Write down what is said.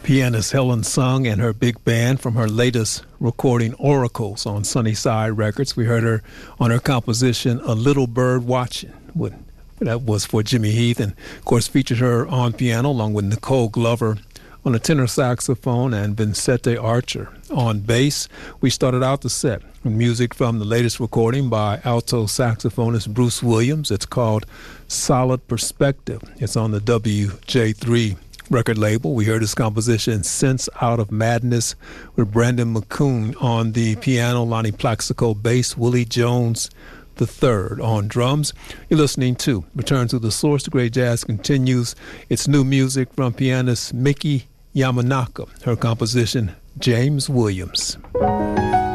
Pianist Helen Sung and her big band from her latest recording, Oracles, on Sunnyside Records. We heard her on her composition, A Little Bird Watching. That was for Jimmy Heath, and of course featured her on piano along with Nicole Glover on the tenor saxophone and Vincente Archer on bass. We started out the set with music from the latest recording by alto saxophonist Bruce Williams. It's called Solid Perspective. It's on the WJ3 record label. We heard his composition Sense Out of Madness with Brandon McCoon on the piano, Lonnie Plaxico bass, Willie Jones III on drums. You're listening to Return to the Source. The Great Jazz continues. It's new music from pianist Miki Yamanaka, her composition James Williams.